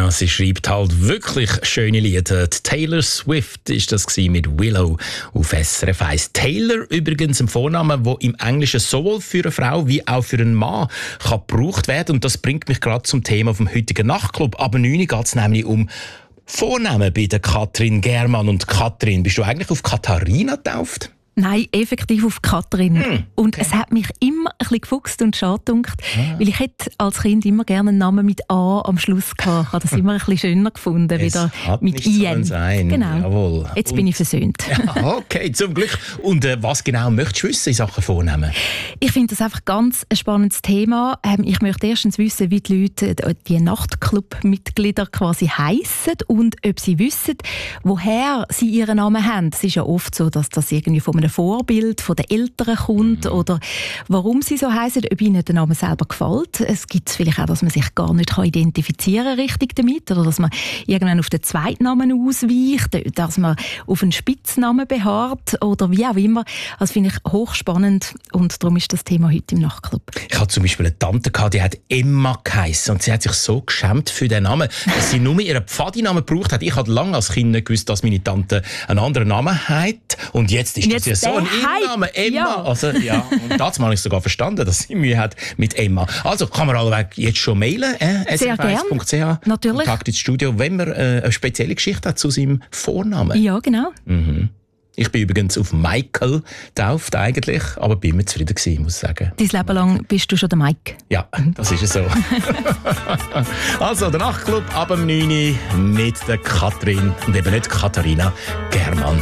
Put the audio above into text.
Ja, sie schreibt halt wirklich schöne Lieder. Taylor Swift ist das mit Willow auf SRF 1. Taylor übrigens ein Vorname, der im Englischen sowohl für eine Frau wie auch für einen Mann kann gebraucht werden. Und das bringt mich gerade zum Thema vom heutigen Nachtclub. Aber 9 geht es nämlich um Vornamen bei der Katrin Germann. Und Katrin, bist du eigentlich auf Katharina getauft? Nein, effektiv auf Katrin. Und es hat mich immer ein bisschen gefuchst und schade gedacht, weil ich hätte als Kind immer gerne einen Namen mit A am Schluss gehabt. Ich habe das immer ein bisschen schöner gefunden, wieder mit IN. Sein. Genau. Jawohl. Jetzt bin ich versöhnt. Ja, okay, zum Glück. Und was genau möchtest du wissen in Sachen Vornamen? Ich finde das einfach ganz ein spannendes Thema. Ich möchte erstens wissen, wie die Leute, die Nachtclub-Mitglieder quasi heissen und ob sie wissen, woher sie ihren Namen haben. Es ist ja oft so, dass das irgendwie von einem Vorbild von den Eltern kommt oder warum sie so heissen, ob ihnen der Name selber gefällt. Es gibt vielleicht auch, dass man sich gar nicht identifizieren kann richtig damit oder dass man irgendwann auf den Zweitnamen ausweicht, dass man auf einen Spitznamen beharrt oder wie auch immer. Das finde ich hochspannend und darum ist das Thema heute im Nachtclub. Ich hatte zum Beispiel eine Tante, die hat Emma geheissen und sie hat sich so geschämt für den Namen, dass sie nur ihren Pfadinamen gebraucht hat. Ich hatte lange als Kind nicht gewusst, dass meine Tante einen anderen Namen hat und jetzt ist das ja so ein Innenname, Emma. Ja. Also, ja. Und dazu habe ich sogar verstanden, dass sie Mühe hat mit Emma. Also kann man allweg jetzt schon mailen, Sehr srf1.ch, natürlich. Kontakt ins Studio, wenn man eine spezielle Geschichte hat zu seinem Vornamen. Ja, genau. Mhm. Ich bin übrigens auf Michael getauft eigentlich, aber bin immer zufrieden gewesen, muss ich sagen. Dein Leben lang bist du schon der Mike. Ja, das ist es so. Also, der Nachtclub ab dem 9 Uhr mit der Katrin und eben nicht Katharina Germann.